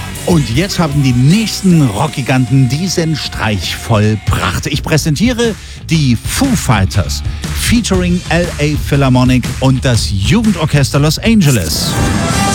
So, und jetzt haben die nächsten Rockgiganten diesen Streich vollbracht. Ich präsentiere die Foo Fighters featuring LA Philharmonic und das Jugendorchester Los Angeles.